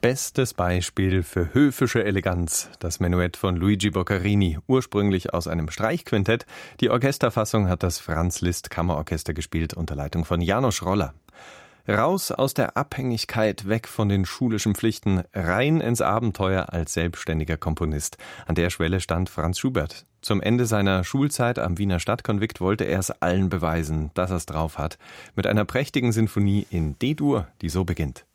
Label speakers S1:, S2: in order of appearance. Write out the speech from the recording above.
S1: bestes Beispiel für höfische Eleganz, das Menuett von Luigi Boccherini, ursprünglich aus einem Streichquintett. Die Orchesterfassung hat das Franz Liszt Kammerorchester gespielt unter Leitung von János Roller. Raus aus der Abhängigkeit, weg von den schulischen Pflichten, rein ins Abenteuer als selbstständiger Komponist. An der Schwelle stand Franz Schubert. Zum Ende seiner Schulzeit am Wiener Stadtkonvikt wollte er es allen beweisen, dass er es drauf hat. Mit einer prächtigen Sinfonie in D-Dur, die so beginnt.